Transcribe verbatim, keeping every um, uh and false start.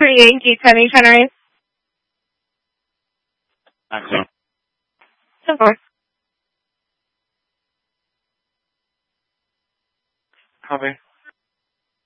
For Yankee, Penny Tenerife. Excellent. Of course. Copy.